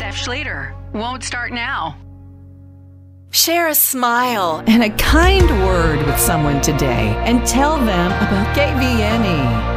Steph Schlueter. Won't start now. Share a smile and a kind word with someone today and tell them about KVNE.